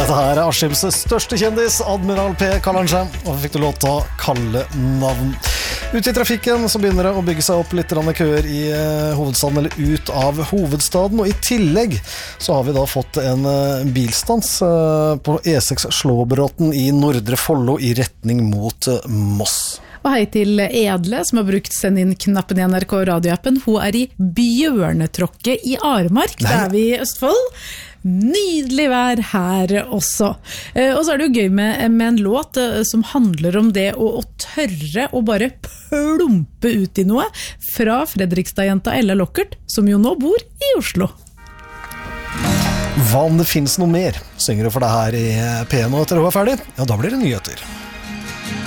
Dette her Askims største kjendis, Admiral P, kaller han seg, og fikk du låta Kalle navn. Ute i trafikken så begynner det å bygge seg opp litt køer i hovedstaden, eller ut av hovedstaden, og i tillegg så har vi da fått en bilstans på E6 Slåbråten i Nordre Follo i retning mot Moss. Og hei til Edle, som har brukt send inn-knappen i NRK radioappen. Hun i Bjørnetråkket i Aremark, der vi i Østfold. Nydelig vær her også. Og så det jo gøy med en låt som handler om det å tørre å bare plumpe ut i noe, fra Fredrikstad-jenta Ella Lockert, som jo nå bor i Oslo. Hva om det finnes noe mer? Synger du for deg her i P1 etter hun ferdig? Ja, da blir det nyheter.